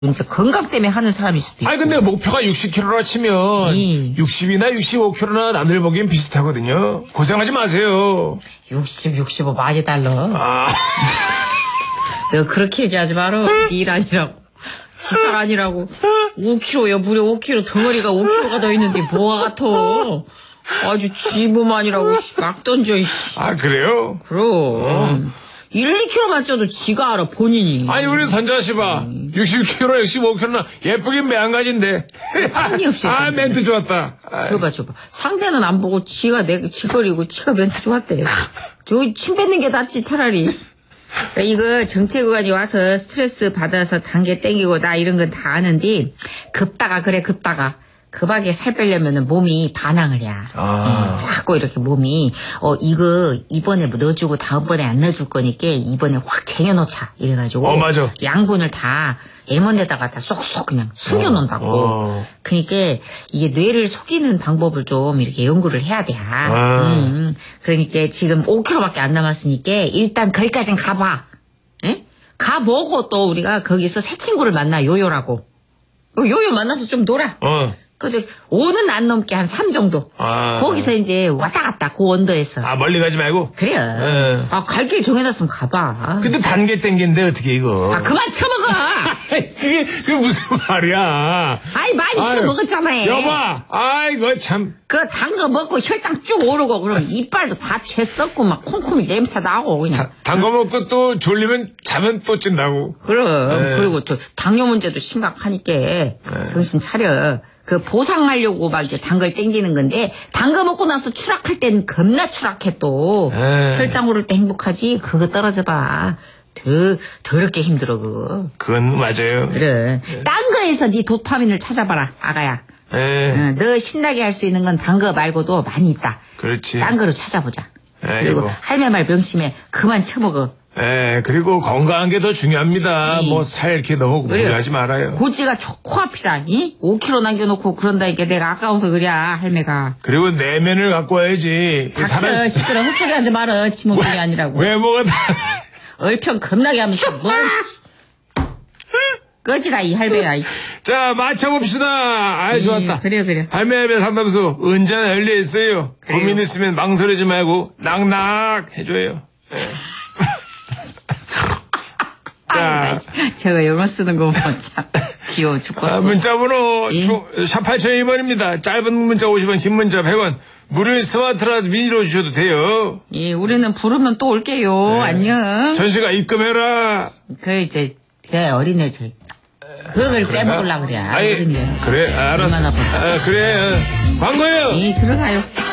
이제 건강 때문에 하는 사람일 수도 있고. 아니 근데 목표가 60kg라 치면 60이나 65kg나 남들 보기엔 비슷하거든요. 고생하지 마세요. 60, 65 많이 달라. 내가 그렇게 얘기하지 마라. 일 아니라고. 지살 아니라고. 5kg야. 무려 5kg. 덩어리가 5kg가 더 있는데 뭐가 같아. 아주 지몸 아니라고 막 던져. 아 그래요? 그럼. 1, 2kg만 쪄도 지가 알아, 본인이. 아니, 우리 선자씨 봐. 60kg, 65kg나 예쁘긴 매한가지인데. 상관이 없어. 아, 멘트 좋았다. 줘봐. 상대는 안 보고 지가 지거리고 지가 멘트 좋았대. 저 침 뱉는 게 낫지, 차라리. 그러니까 이거 정체구간이 와서 스트레스 받아서 단계 땡기고 나 이런 건 다 아는데, 급다가. 급하게 살 빼려면은 몸이 반항을 해. 자꾸 이렇게 몸이, 이거 이번에 뭐 넣어주고 다음번에 안 넣어줄 거니까 이번에 확 쟁여놓자. 이래가지고. 맞아. 양분을 다 에몬에다가 다 쏙쏙 그냥 숨겨놓는다고. 그러니까 이게 뇌를 속이는 방법을 좀 이렇게 연구를 해야 돼. 그러니까 지금 5kg밖에 안 남았으니까 일단 거기까진 가봐. 에? 가보고 또 우리가 거기서 새 친구를 만나, 요요라고. 요요 만나서 좀 놀아. 근데 5는 안 넘게 한 3 정도. 거기서 이제 왔다 갔다 그 언더에서. 멀리 가지 말고. 그래. 갈 길 정해놨으면 가봐. 근데 단계 땡긴데 어떻게 이거? 그만 쳐먹어. 그게 무슨 말이야? 아이 많이 쳐먹었잖아. 여봐. 이거 참. 그 단 거 먹고 혈당 쭉 오르고 그럼 이빨도 다 죄 썩고 막 콩콩이 냄새 나고 그냥. 단 거 먹고 또 졸리면 자면 또 찐다고. 그럼. 그리고 또 당뇨 문제도 심각하니까 정신 차려. 그 보상하려고 막 이제 단 걸 땡기는 건데 단 거 먹고 나서 추락할 땐 겁나 추락해 또. 혈당 오를 때 행복하지. 그거 떨어져 봐. 더럽게 힘들어 그거. 그건 맞아요. 그래. 딴 거에서 네 도파민을 찾아봐라 아가야. 너 신나게 할 수 있는 건 단 거 말고도 많이 있다. 그렇지. 딴 거로 찾아보자. 그리고 할매 말 명심해. 그만 쳐먹어. 그리고 건강한 게 더 중요합니다. 뭐 살 이렇게 너무 무리하지 말아요. 고지가 코앞이다. 5kg 남겨놓고 그런다니까 내가 아까워서 그래 할매가. 그리고 내면을 갖고 와야지. 닥쳐 시끄러 헛소리 하지 말어. 지목이 아니라고. 외모가 다 얼평 겁나게 하면서 뭐 꺼지라 이 할매야. 자 맞춰봅시다. 좋았다. 그래. 할매 상담소 언제나 열려있어요. 고민 있으면 망설이지 말고 낙낙 해줘요. 자, 제가 영어 쓰는 거 보면 참 귀여워 죽겠어. 문자번호 샵 8002번입니다. 짧은 문자 50원, 긴 문자 100원. 무료인 스마트라도 미니로 주셔도 돼요. 우리는 부르면 또 올게요. 안녕. 전시가 입금해라. 어린애 그걸 빼먹으려고 그래. 그래 알았어. 얼마나 그래 광고요. 들어가요.